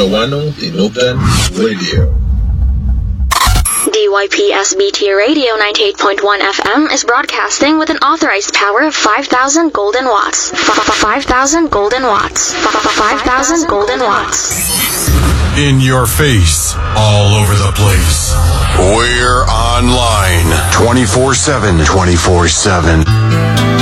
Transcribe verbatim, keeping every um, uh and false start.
Tawano Tinugan Radio. D Y P S B T Radio ninety-eight point one F M is broadcasting with an authorized power of five thousand golden watts. five thousand golden watts. five thousand golden watts. In your face, all over the place. We're online twenty-four seven. twenty-four seven.